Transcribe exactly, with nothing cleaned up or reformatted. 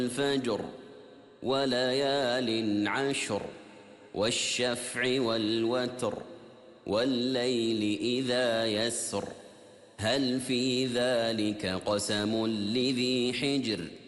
الفجر وليال عشر والشفع والوتر والليل إذا يسر هل في ذلك قسم لذي حجر